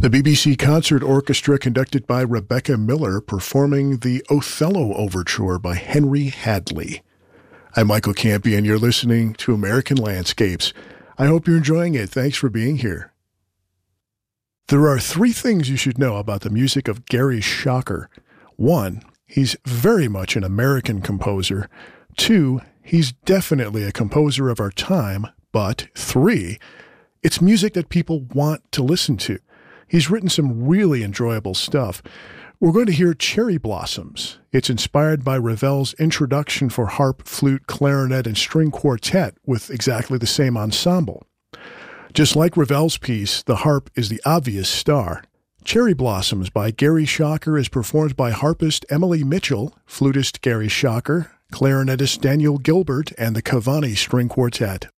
The BBC Concert Orchestra conducted by Rebecca Miller performing the Othello Overture by Henry Hadley. I'm Michael Campy and you're listening to American Landscapes. I hope you're enjoying it. Thanks for being here. There are three things you should know about the music of Gary Schocker. 1, he's very much an American composer. 2, he's definitely a composer of our time. But 3, it's music that people want to listen to. He's written some really enjoyable stuff. We're going to hear Cherry Blossoms. It's inspired by Ravel's introduction for harp, flute, clarinet, and string quartet with exactly the same ensemble. Just like Ravel's piece, the harp is the obvious star. Cherry Blossoms by Gary Schocker is performed by harpist Emily Mitchell, flutist Gary Schocker, clarinetist Daniel Gilbert, and the Cavani String Quartet.